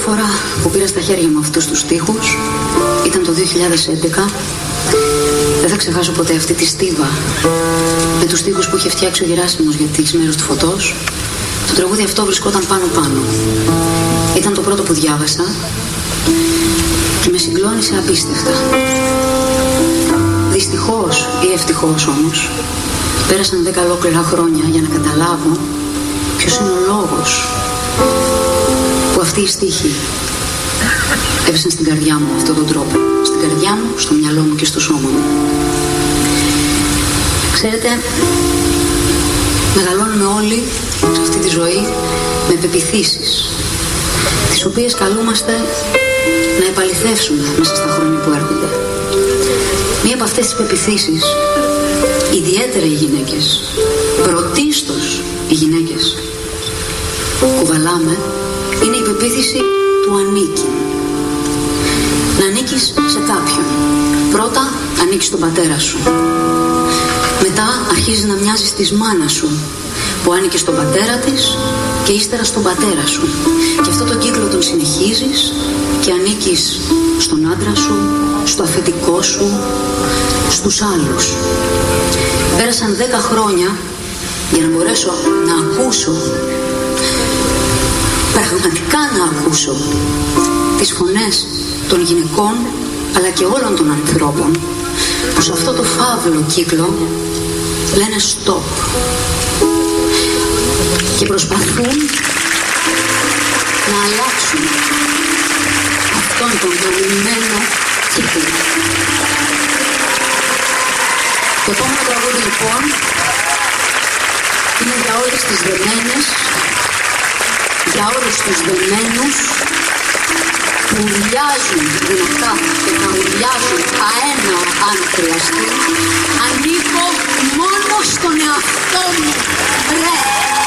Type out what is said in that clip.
φορά που πήρα στα χέρια μου αυτούς τους στίχους ήταν το 2011. Δεν θα ξεχάσω ποτέ αυτή τη στίβα με τους στίχους που είχε φτιάξει ο Γεράσιμος για τις μέρες του φωτός. Το τραγούδι αυτό βρισκόταν πάνω-πάνω. Ήταν το πρώτο που διάβασα και με συγκλώνησε απίστευτα. Δυστυχώς ή ευτυχώς όμως, πέρασαν 10 ολόκληρα χρόνια για να καταλάβω ποιος είναι ο λόγος που αυτοί οι στίχοι έπεσαν στην καρδιά μου με αυτόν τον τρόπο. Στην καρδιά μου, στο μυαλό μου και στο σώμα μου. Ξέρετε, μεγαλώνουμε όλοι σε αυτή τη ζωή με πεποιθήσεις, τις οποίες καλούμαστε να επαληθεύσουμε μέσα στα χρόνια που έρχονται. Μία από αυτές τις πεποιθήσεις, ιδιαίτερα οι γυναίκες, πρωτίστως οι γυναίκες, κουβαλάμε, είναι η πεποίθηση του ανήκει. Να ανήκεις σε κάποιον. Πρώτα ανήκεις στον πατέρα σου. Μετά αρχίζεις να μοιάζεις της μάνας σου, που άνοικε στον πατέρα της και ύστερα στον πατέρα σου. Και αυτό το κύκλο τον συνεχίζεις και ανήκεις στον άντρα σου, στο αφεντικό σου, στους άλλους. Πέρασαν 10 χρόνια για να μπορέσω να ακούσω, πραγματικά να ακούσω τις φωνές των γυναικών αλλά και όλων των ανθρώπων που σε αυτό το φαύλο κύκλο λένε stop και προσπαθούν να αλλάξουν αυτόν τον δομημένο κύκλο. Το επόμενο τραγούδι λοιπόν είναι για όλες τις δεμένες, για όλους τους δεμένους που ουρλιάζουν δυνατά και θα ουρλιάζουν αένα αν χρειαστεί. Ανήκω